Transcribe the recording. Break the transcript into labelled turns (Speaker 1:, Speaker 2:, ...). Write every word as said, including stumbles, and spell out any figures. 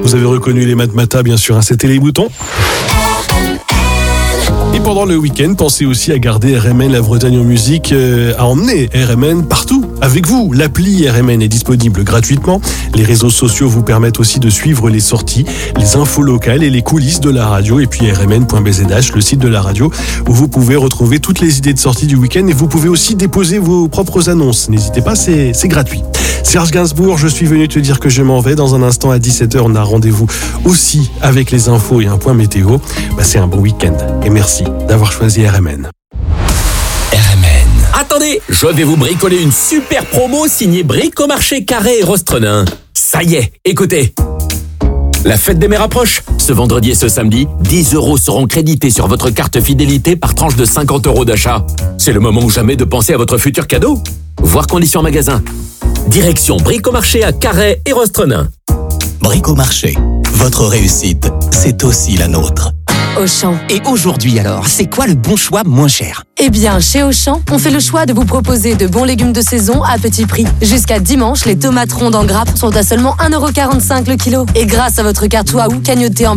Speaker 1: Vous avez reconnu les Matmata, bien sûr, hein, c'était les boutons. Et pendant le week-end, pensez aussi à garder R M N La Bretagne en musique, euh, à emmener R M N partout avec vous. L'appli R M N est disponible gratuitement. Les réseaux sociaux vous permettent aussi de suivre les sorties, les infos locales et les coulisses de la radio. Et puis r m n point b z h, le site de la radio, où vous pouvez retrouver toutes les idées de sortie du week-end et vous pouvez aussi déposer vos propres annonces. N'hésitez pas, c'est, c'est gratuit. Serge Gainsbourg, je suis venu te dire que je m'en vais. Dans un instant, à dix-sept heures, on a rendez-vous aussi avec les infos et un point météo. Bah, c'est un bon week-end. Et merci d'avoir choisi R M N.
Speaker 2: R M N. Attendez, je vais vous bricoler une super promo signée Bricomarché Carré et Rostrenin. Ça y est, écoutez. La fête des mères approche. Ce vendredi et ce samedi, dix euros seront crédités sur votre carte fidélité par tranche de cinquante euros d'achat. C'est le moment ou jamais de penser à votre futur cadeau. Voir conditions en magasin. Direction Bricomarché à Carré et Rostrenin.
Speaker 3: Bricomarché, votre réussite, c'est aussi la nôtre.
Speaker 4: Auchan.
Speaker 5: Et aujourd'hui alors, c'est quoi le bon choix moins cher ?
Speaker 4: Eh bien, chez Auchan, on fait le choix de vous proposer de bons légumes de saison à petit prix. Jusqu'à dimanche, les tomates rondes en grappe sont à seulement un euro quarante-cinq le kilo. Et grâce à votre carte Waouh, cagnotée en